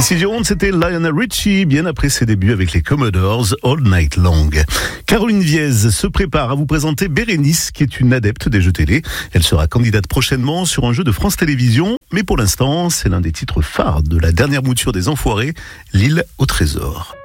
Ici Gironde, c'était Lionel Richie, bien après ses débuts avec les Commodores, All Night Long. Caroline Viez se prépare à vous présenter Bérénice, qui est une adepte des jeux télé. Elle sera candidate prochainement sur un jeu de France Télévisions, mais pour l'instant, c'est l'un des titres phares de la dernière mouture des Enfoirés, L'île au trésor.